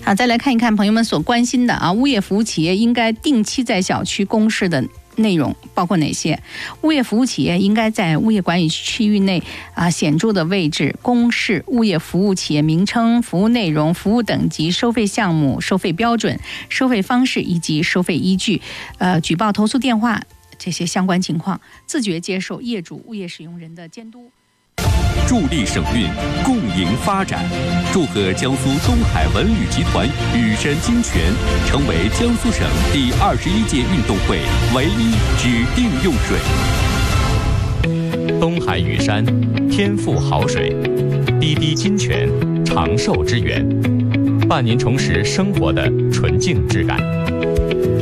好，再来看一看朋友们所关心的物业服务企业应该定期在小区公示的内容包括哪些？物业服务企业应该在物业管理区域内显著的位置公示物业服务企业名称、服务内容、服务等级、收费项目、收费标准、收费方式以及收费依据、举报投诉电话这些相关情况，自觉接受业主、物业使用人的监督。 助力省运，共赢发展。祝贺江苏东海文旅集团雨山金泉成为江苏省第21届运动会唯一指定用水。 东海雨山，天赋好水，滴滴金泉，长寿之源，伴您重拾生活的纯净质感。